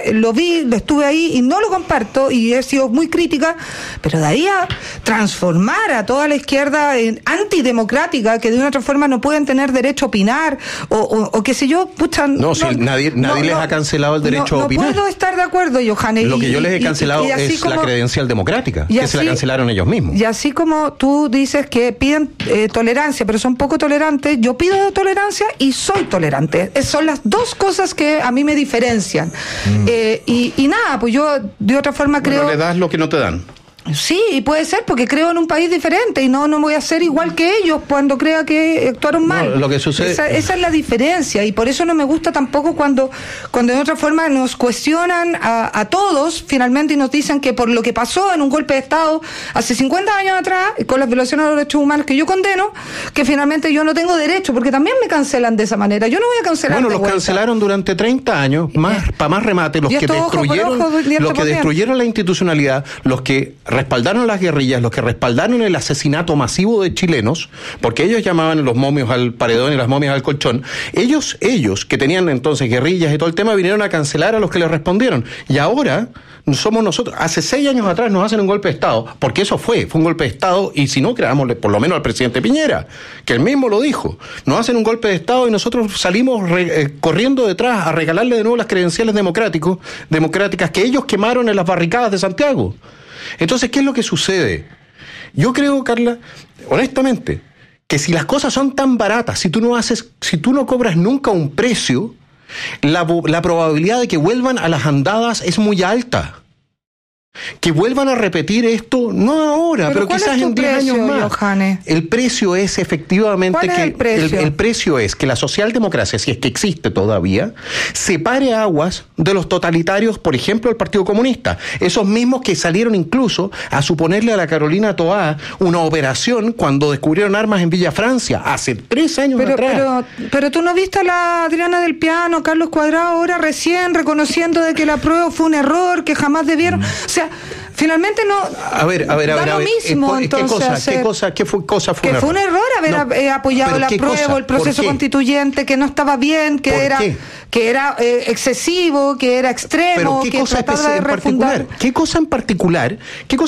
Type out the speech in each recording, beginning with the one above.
lo vi, lo estuve ahí y no lo comparto y he sido muy crítica, pero de ahí a transformar a toda la izquierda en antidemocrática, que de una otra forma no pueden tener derecho a opinar o qué sé yo, pucha... Nadie les ha cancelado el derecho a opinar. No puedo estar de acuerdo, Johannes. Lo que yo les he cancelado es la credencial democrática, que se la cancelaron ellos mismos. Y así como tú dices que piden tolerancia, pero son poco tolerantes, yo pido tolerancia y soy tolerante. Son las dos cosas que a mí me diferencian. Y nada, pues yo de otra forma creo... le das lo que no te dan. Sí, puede ser, porque creo en un país diferente y no voy a ser igual que ellos cuando crea que actuaron mal. No, lo que sucede... Esa es la diferencia, y por eso no me gusta tampoco cuando de otra forma nos cuestionan a todos finalmente y nos dicen que por lo que pasó en un golpe de Estado hace 50 años atrás, con las violaciones de los derechos humanos que yo condeno, que finalmente yo no tengo derecho, porque también me cancelan de esa manera. Yo no voy a cancelar. Bueno, los cancelaron durante 30 años, para más remate, los que destruyeron la institucionalidad, los que respaldaron las guerrillas, los que respaldaron el asesinato masivo de chilenos, porque ellos llamaban los momios al paredón y las momias al colchón, ellos que tenían entonces guerrillas y todo el tema, vinieron a cancelar a los que les respondieron. Y ahora somos nosotros. Hace 6 años atrás nos hacen un golpe de Estado, porque eso fue un golpe de Estado, y si no, creámosle por lo menos al presidente Piñera, que él mismo lo dijo. Nos hacen un golpe de Estado y nosotros salimos corriendo detrás a regalarle de nuevo las credenciales democráticas que ellos quemaron en las barricadas de Santiago. Entonces, ¿qué es lo que sucede? Yo creo, Carla, honestamente, que si las cosas son tan baratas, si tú no cobras nunca un precio, la probabilidad de que vuelvan a las andadas es muy alta. Que vuelvan a repetir esto, no ahora, pero quizás en 10 años más. Johannes? El precio es efectivamente ¿Cuál es el precio? El precio es que la socialdemocracia, si es que existe todavía, separe aguas de los totalitarios, por ejemplo, el Partido Comunista. Esos mismos que salieron incluso a suponerle a la Carolina Toá una operación cuando descubrieron armas en Villa Francia, hace 3 años atrás. Pero tú no viste a la Adriana del Piano, Carlos Cuadrado, ahora recién reconociendo de que la prueba fue un error, que jamás debieron... O sea, finalmente no. A ver. Lo mismo, entonces, ¿Qué cosa fue que fue un error haber apoyado la prueba, el proceso constituyente, que no estaba bien, que era excesivo, que era extremo, que trataba de refundar. ¿Qué cosa en particular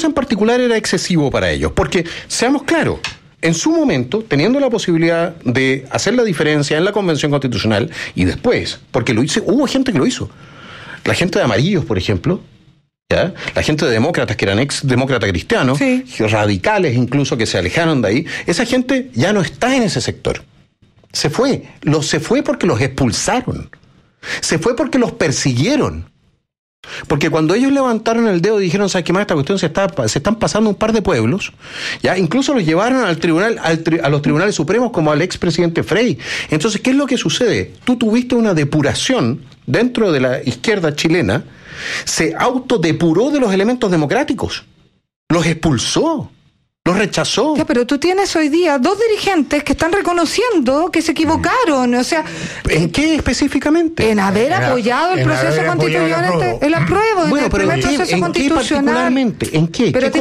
era excesivo para ellos? Porque, seamos claros, en su momento, teniendo la posibilidad de hacer la diferencia en la Convención Constitucional y después, porque hubo gente que lo hizo. La gente de Amarillos, por ejemplo, ¿ya? La gente de demócratas que eran ex-demócratas cristianos, sí, radicales incluso, que se alejaron de ahí, esa gente ya no está en ese sector. Se fue porque los expulsaron. Se fue porque los persiguieron. Porque cuando ellos levantaron el dedo y dijeron, ¿sabes qué más? Esta cuestión se están pasando un par de pueblos, ya incluso los llevaron al tribunal, a los tribunales supremos, como al expresidente Frei. Entonces, ¿qué es lo que sucede? Tú tuviste una depuración dentro de la izquierda chilena, se autodepuró de los elementos democráticos, los expulsó, los rechazó. Ya, pero tú tienes hoy día 2 dirigentes que están reconociendo que se equivocaron, o sea... ¿En qué específicamente? En haber apoyado el proceso constituyente, el apruebo, bueno, el pero primer proceso constitucional. ¿En qué particularmente? ¿En qué? Pero ¿Qué a ti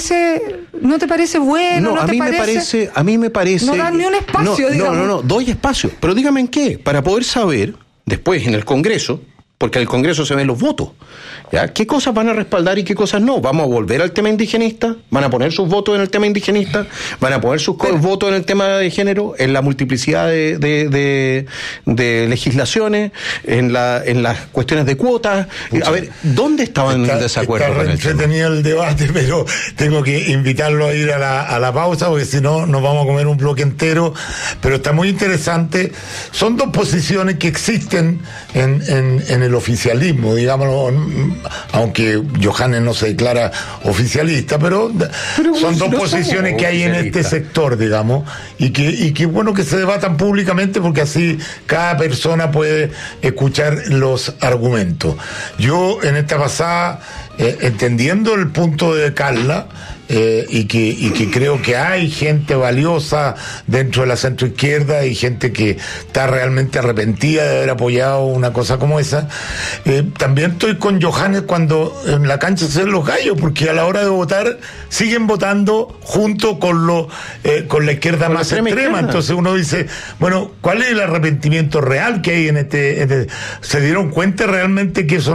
no te parece bueno, a mí me parece... No dan ni un espacio, digamos. No, doy espacio. Pero dígame en qué, para poder saber, después en el Congreso, porque en el Congreso se ven los votos, ¿ya? ¿Qué cosas van a respaldar y qué cosas no? ¿Vamos a volver al tema indigenista? ¿Van a poner sus votos en el tema indigenista? ¿Van a poner sus votos en el tema de género? ¿En la multiplicidad de legislaciones? ¿En las cuestiones de cuotas? A ver, ¿dónde estaban en desacuerdo con el tema? Entretenido el debate, pero tengo que invitarlo a ir a la pausa, porque si no nos vamos a comer un bloque entero. Pero está muy interesante. Son 2 posiciones que existen en el oficialismo, digámoslo, aunque Johannes no se declara oficialista, pero son 2 posiciones que hay en este sector, digamos, y que bueno que se debatan públicamente, porque así cada persona puede escuchar los argumentos. Yo en esta pasada, entendiendo el punto de Carla, y que creo que hay gente valiosa dentro de la centroizquierda y gente que está realmente arrepentida de haber apoyado una cosa como esa. También estoy con Johannes cuando en la cancha se ven los gallos, porque a la hora de votar siguen votando junto con la izquierda más extrema. Entonces uno dice, bueno, ¿cuál es el arrepentimiento real que hay en este? ¿Se dieron cuenta realmente que eso